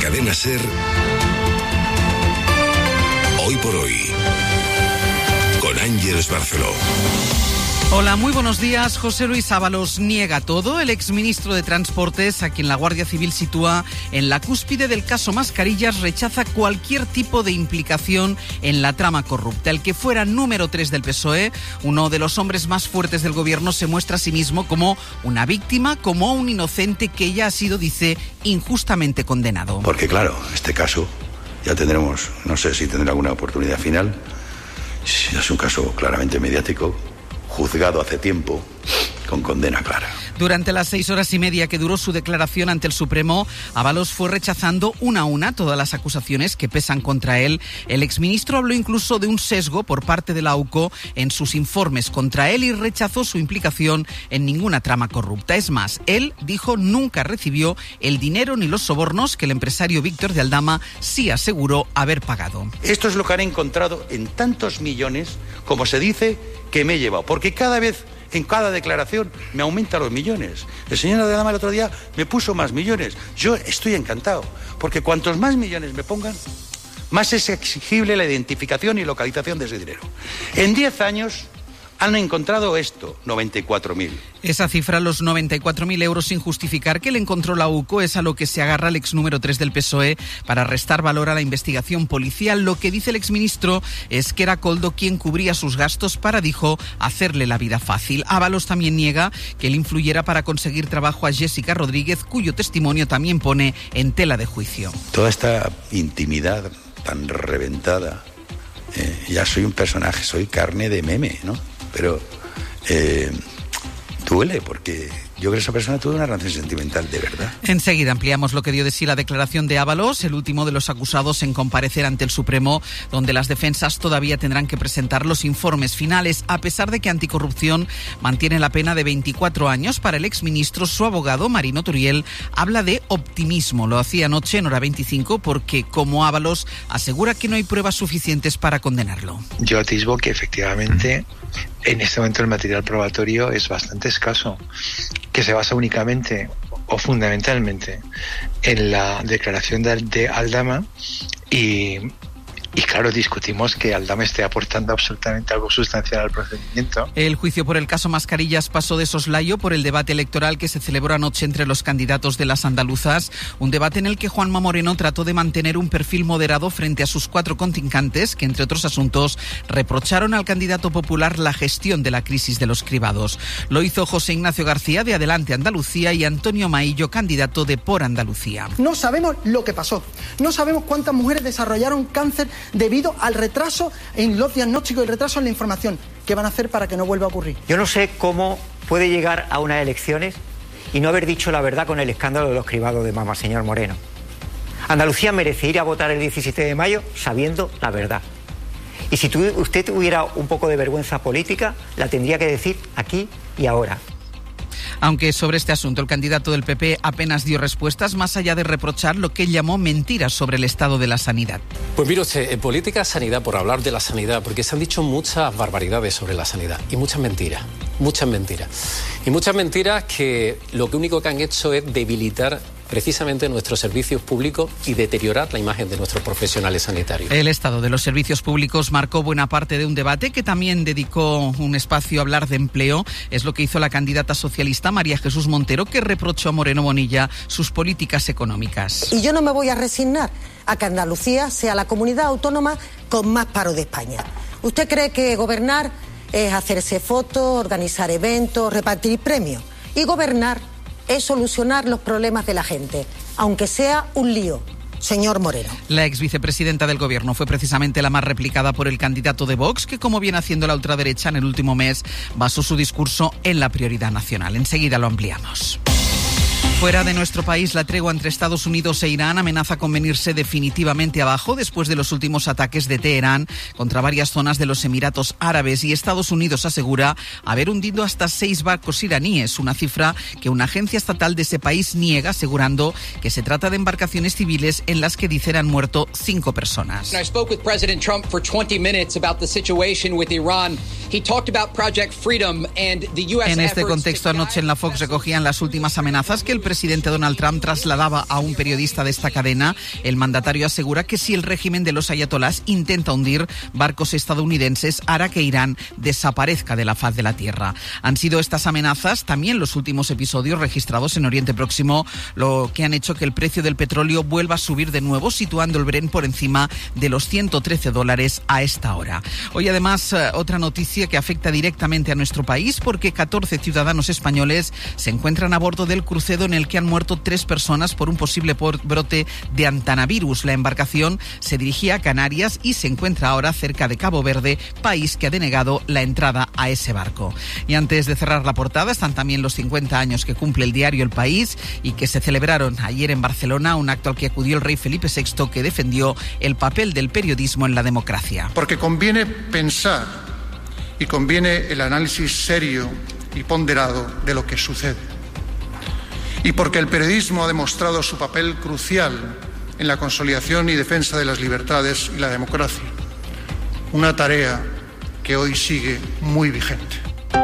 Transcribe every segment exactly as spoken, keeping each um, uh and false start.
Cadena SER, Hoy por Hoy, con Ángeles Barceló. Hola, muy buenos días. José Luis Ábalos niega todo. El exministro de Transportes, a quien la Guardia Civil sitúa en la cúspide del caso Mascarillas, rechaza cualquier tipo de implicación en la trama corrupta. El que fuera número tres del P S O E, uno de los hombres más fuertes del gobierno, se muestra a sí mismo como una víctima, como un inocente que ya ha sido, dice, injustamente condenado. Porque claro, este caso ya tendremos, no sé si tendrá alguna oportunidad final. Es un caso claramente mediático, juzgado hace tiempo, con condena clara. Durante las seis horas y media que duró su declaración ante el Supremo, Ábalos fue rechazando una a una todas las acusaciones que pesan contra él. El exministro habló incluso de un sesgo por parte de la U C O en sus informes contra él y rechazó su implicación en ninguna trama corrupta. Es más, él dijo nunca recibió el dinero ni los sobornos que el empresario Víctor de Aldama sí aseguró haber pagado. Esto es lo que han encontrado en tantos millones, como se dice, que me he llevado. Porque cada vez, en cada declaración, me aumenta los millones. El señor de Aldama el otro día me puso más millones. Yo estoy encantado, porque cuantos más millones me pongan, más es exigible la identificación y localización de ese dinero. En diez años han encontrado esto, noventa y cuatro mil. Esa cifra, los noventa y cuatro mil euros sin justificar que le encontró la U C O, es a lo que se agarra el ex número tres del P S O E para restar valor a la investigación policial. Lo que dice el exministro es que era Koldo quien cubría sus gastos para, dijo, hacerle la vida fácil. Ábalos también niega que él influyera para conseguir trabajo a Jessica Rodríguez, cuyo testimonio también pone en tela de juicio. Toda esta intimidad tan reventada, eh, ya soy un personaje, soy carne de meme, ¿no? Pero eh, duele, porque yo creo que esa persona tuvo una relación sentimental de verdad. Enseguida ampliamos lo que dio de sí la declaración de Ábalos, el último de los acusados en comparecer ante el Supremo, donde las defensas todavía tendrán que presentar los informes finales. A pesar de que Anticorrupción mantiene la pena de veinticuatro años para el exministro, su abogado, Marino Turiel, habla de optimismo. Lo hacía anoche en Hora veinticinco porque, como Ábalos, asegura que no hay pruebas suficientes para condenarlo. Yo atisbo que efectivamente en este momento el material probatorio es bastante escaso, que se basa únicamente o fundamentalmente en la declaración de, de Aldama y, y claro, discutimos que Aldama esté aportando absolutamente algo sustancial al procedimiento. El juicio por el caso Mascarillas pasó de soslayo por el debate electoral que se celebró anoche entre los candidatos de las andaluzas, un debate en el que Juanma Moreno trató de mantener un perfil moderado frente a sus cuatro contrincantes, que entre otros asuntos reprocharon al candidato popular la gestión de la crisis de los cribados. Lo hizo José Ignacio García de Adelante Andalucía y Antonio Maillo, candidato de Por Andalucía. No sabemos lo que pasó, no sabemos cuántas mujeres desarrollaron cáncer debido al retraso en los diagnósticos y retraso en la información. ¿Qué van a hacer para que no vuelva a ocurrir? Yo no sé cómo puede llegar a unas elecciones y no haber dicho la verdad con el escándalo de los cribados de Mama, señor Moreno. Andalucía merece ir a votar el diecisiete de mayo sabiendo la verdad. Y si tu, usted tuviera un poco de vergüenza política, la tendría que decir aquí y ahora. Aunque sobre este asunto el candidato del P P apenas dio respuestas, más allá de reprochar lo que él llamó mentiras sobre el estado de la sanidad. Pues mire usted, en política sanidad, por hablar de la sanidad, porque se han dicho muchas barbaridades sobre la sanidad y muchas mentiras, muchas mentiras. Y muchas mentiras que lo único que han hecho es debilitar precisamente nuestros servicios públicos y deteriorar la imagen de nuestros profesionales sanitarios. El estado de los servicios públicos marcó buena parte de un debate que también dedicó un espacio a hablar de empleo. Es lo que hizo la candidata socialista María Jesús Montero, que reprochó a Moreno Bonilla sus políticas económicas. Y yo no me voy a resignar a que Andalucía sea la comunidad autónoma con más paro de España. ¿Usted cree que gobernar es hacerse fotos, organizar eventos, repartir premios? Y gobernar es solucionar los problemas de la gente, aunque sea un lío, señor Moreno. La ex vicepresidenta del gobierno fue precisamente la más replicada por el candidato de Vox, que, como viene haciendo la ultraderecha en el último mes, basó su discurso en la prioridad nacional. Enseguida lo ampliamos. Fuera de nuestro país, la tregua entre Estados Unidos e Irán amenaza con venirse definitivamente abajo después de los últimos ataques de Teherán contra varias zonas de los Emiratos Árabes, y Estados Unidos asegura haber hundido hasta seis barcos iraníes, una cifra que una agencia estatal de ese país niega, asegurando que se trata de embarcaciones civiles en las que dicen han muerto cinco personas. I spoke with President Trump for twenty minutes about the situation with Iran. He talked about Project Freedom and the U S En este contexto, anoche en la Fox recogían las últimas amenazas que el presidente Donald Trump trasladaba a un periodista de esta cadena, el mandatario asegura que si el régimen de los ayatolás intenta hundir barcos estadounidenses, hará que Irán desaparezca de la faz de la tierra. Han sido estas amenazas, también los últimos episodios registrados en Oriente Próximo, lo que han hecho que el precio del petróleo vuelva a subir de nuevo, situando el Brent por encima de los ciento trece dólares a esta hora. Hoy además otra noticia que afecta directamente a nuestro país, porque catorce ciudadanos españoles se encuentran a bordo del crucero en el que han muerto tres personas por un posible brote de antanavirus. La embarcación se dirigía a Canarias y se encuentra ahora cerca de Cabo Verde, país que ha denegado la entrada a ese barco. Y antes de cerrar la portada están también los cincuenta años que cumple el diario El País y que se celebraron ayer en Barcelona, un acto al que acudió el rey Felipe sexto, que defendió el papel del periodismo en la democracia. Porque conviene pensar y conviene el análisis serio y ponderado de lo que sucede. Y porque el periodismo ha demostrado su papel crucial en la consolidación y defensa de las libertades y la democracia. Una tarea que hoy sigue muy vigente.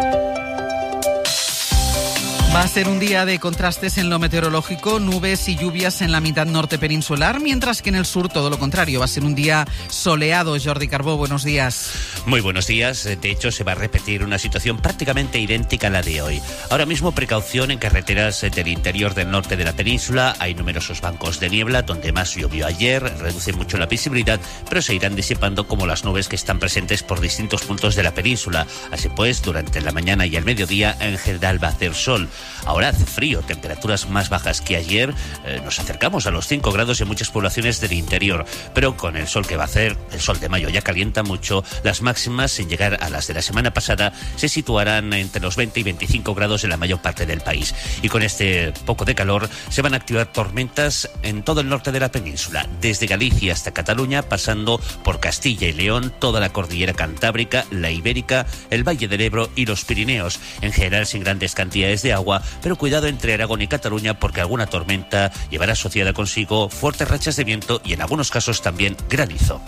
Va a ser un día de contrastes en lo meteorológico, nubes y lluvias en la mitad norte peninsular, mientras que en el sur todo lo contrario. Va a ser un día soleado. Jordi Carbó, buenos días. Muy buenos días. De hecho, se va a repetir una situación prácticamente idéntica a la de hoy. Ahora mismo, precaución en carreteras del interior del norte de la península. Hay numerosos bancos de niebla, donde más llovió ayer. Reduce mucho la visibilidad, pero se irán disipando como las nubes que están presentes por distintos puntos de la península. Así pues, durante la mañana y el mediodía, en general va a hacer sol. Ahora hace frío, temperaturas más bajas que ayer, eh, nos acercamos a los cinco grados en muchas poblaciones del interior, pero con el sol que va a hacer, el sol de mayo ya calienta mucho, las máximas, sin llegar a las de la semana pasada, se situarán entre los veinte y veinticinco grados en la mayor parte del país. Y con este poco de calor se van a activar tormentas en todo el norte de la península, desde Galicia hasta Cataluña, pasando por Castilla y León, toda la cordillera cantábrica, la ibérica, el Valle del Ebro y los Pirineos, en general sin grandes cantidades de agua, pero cuidado entre Aragón y Cataluña, porque alguna tormenta llevará asociada consigo fuertes rachas de viento y en algunos casos también granizo.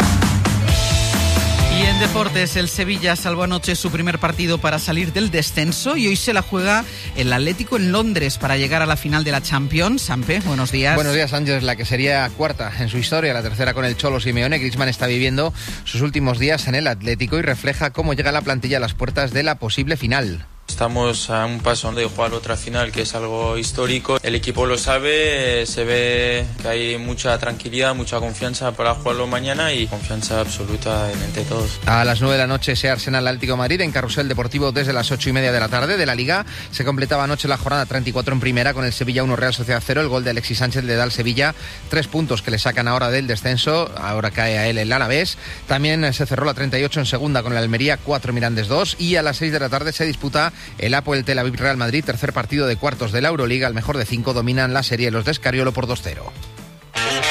Y en deportes, el Sevilla salvó anoche su primer partido para salir del descenso y hoy se la juega el Atlético en Londres para llegar a la final de la Champions. Sampe, buenos días. Buenos días, Ángel. La que sería cuarta en su historia, la tercera con el Cholo Simeone. Griezmann está viviendo sus últimos días en el Atlético y refleja cómo llega la plantilla a las puertas de la posible final. Estamos a un paso de jugar otra final, que es algo histórico. El equipo lo sabe, se ve que hay mucha tranquilidad, mucha confianza para jugarlo mañana y confianza absoluta entre todos. A las nueve de la noche se Arsenal Atlético de Madrid en Carrusel Deportivo desde las ocho y media de la tarde. De la Liga se completaba anoche la jornada treinta y cuatro en primera con el Sevilla uno Real Sociedad cero. El gol de Alexis Sánchez le da al Sevilla tres puntos que le sacan ahora del descenso. Ahora cae a él el Alavés. También se cerró la treinta y ocho en segunda con el Almería cuatro Mirandés dos. Y a las seis de la tarde se disputa el Apoel Tel Aviv Real Madrid, tercer partido de cuartos de la Euroliga. Al mejor de cinco dominan la serie los de Escariolo por dos cero.